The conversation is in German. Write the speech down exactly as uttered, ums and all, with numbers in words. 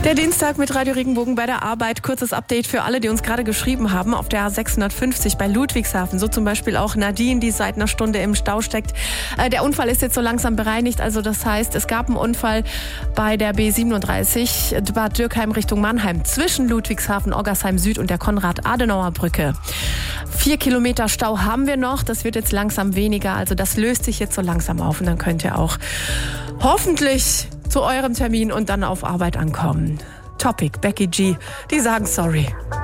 Der Dienstag mit Radio Regenbogen bei der Arbeit. Kurzes Update für alle, die uns gerade geschrieben haben. Auf der A sechshundertfünfzig bei Ludwigshafen. So zum Beispiel auch Nadine, die seit einer Stunde im Stau steckt. Äh, der Unfall ist jetzt so langsam bereinigt. Also das heißt, es gab einen Unfall bei der B siebenunddreißig Bad Dürkheim Richtung Mannheim. Zwischen Ludwigshafen, Oggersheim Süd und der Konrad-Adenauer-Brücke. Vier Kilometer Stau haben wir noch. Das wird jetzt langsam weniger. Also das löst sich jetzt so langsam auf. Und dann könnt ihr auch hoffentlich zu eurem Termin und dann auf Arbeit ankommen. Topic, Becky G, die sagen sorry.